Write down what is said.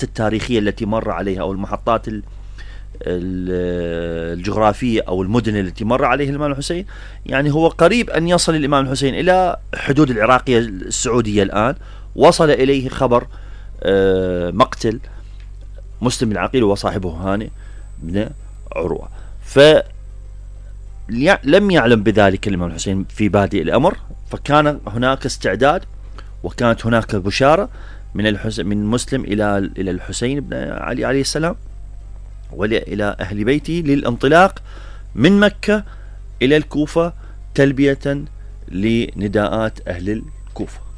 المحطات التاريخية التي مر عليها، أو المحطات الجغرافية أو المدن التي مر عليها الإمام الحسين، يعني هو قريب أن يصل الإمام الحسين إلى حدود العراقية السعودية الآن. وصل إليه خبر مقتل مسلم بن عقيل وصاحبه هانئ بن عروة، فلم يعلم بذلك الإمام الحسين في بادئ الأمر، فكان هناك استعداد وكانت هناك بشارة من مسلم إلى الحسين بن علي عليه السلام وإلى أهل بيته للانطلاق من مكة إلى الكوفة تلبية لنداءات أهل الكوفة.